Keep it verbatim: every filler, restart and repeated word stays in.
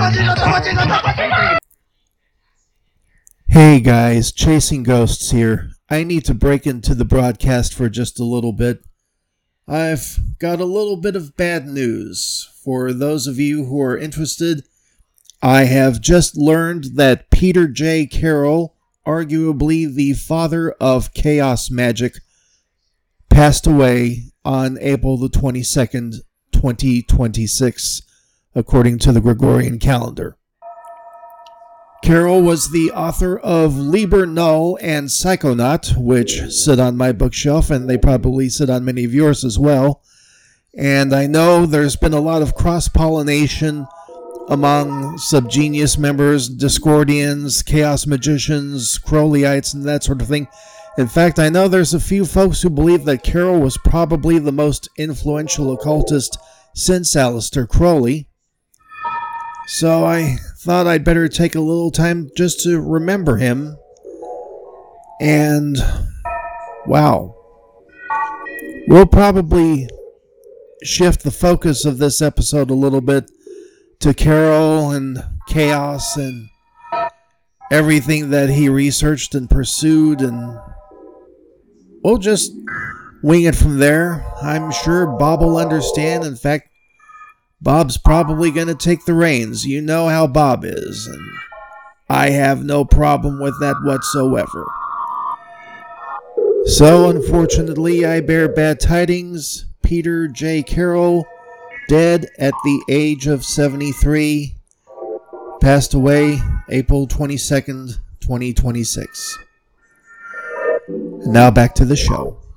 Hey guys, Chasing Ghosts here. I need to break into the broadcast for just a little bit. I've got a little bit of bad news. For those of you who are interested, I have just learned that Peter J. Carroll, arguably the father of chaos magic, passed away on April the twenty-second, twenty twenty-six, according to the Gregorian calendar. Carroll was the author of Liber Null and Psychonaut, which sit on my bookshelf, and they probably sit on many of yours as well. And I know there's been a lot of cross-pollination among Subgenius members, Discordians, Chaos Magicians, Crowleyites, and that sort of thing. In fact, I know there's a few folks who believe that Carroll was probably the most influential occultist since Aleister Crowley. So I thought I'd better take a little time just to remember him. And, wow. We'll probably shift the focus of this episode a little bit to Carroll and chaos and everything that he researched and pursued, and we'll just wing it from there. I'm sure Bob will understand. In fact, Bob's probably going to take the reins. You know how Bob is, and I have no problem with that whatsoever. So, unfortunately, I bear bad tidings. Peter J. Carroll, dead at the age of seventy-three, passed away April twenty-second, twenty twenty-six. And now back to the show.